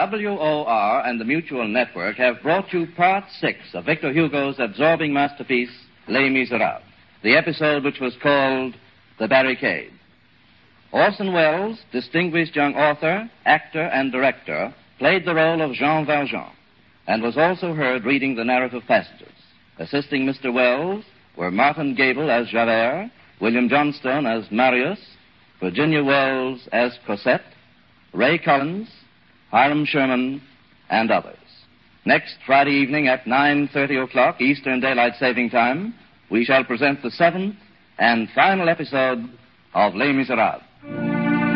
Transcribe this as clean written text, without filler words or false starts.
WOR and the Mutual Network have brought you Part 6 of Victor Hugo's absorbing masterpiece, Les Miserables, the episode which was called The Barricade. Orson Welles, distinguished young author, actor, and director, played the role of Jean Valjean and was also heard reading the narrative passages. Assisting Mr. Welles were Martin Gable as Javert, William Johnstone as Marius, Virginia Wells as Cosette, Ray Collins, Hiram Sherman, and others. Next Friday evening at 9:30 o'clock Eastern Daylight Saving Time, we shall present the 7th and final episode of Les Miserables.